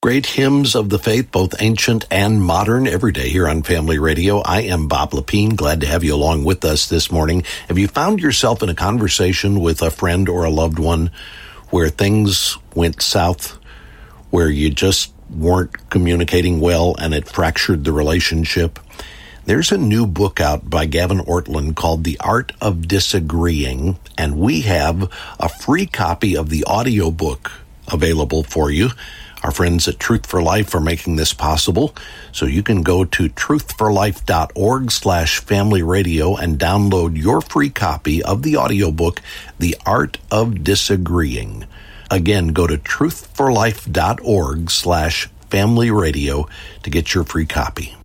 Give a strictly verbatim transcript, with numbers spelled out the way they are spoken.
Great hymns of the faith, both ancient and modern, every day here on Family Radio. I am Bob Lepine. Glad to have you along with us this morning. Have you found yourself in a conversation with a friend or a loved one where things went south, where you just weren't communicating well and it fractured the relationship? There's a new book out by Gavin Ortlund called The Art of Disagreeing, and we have a free copy of the audiobook available for you. Our friends at Truth for Life are making this possible, so you can go to truthforlife.org slash family radio and download your free copy of the audiobook, The Art of Disagreeing. Again, go to truthforlife.org slash family radio to get your free copy.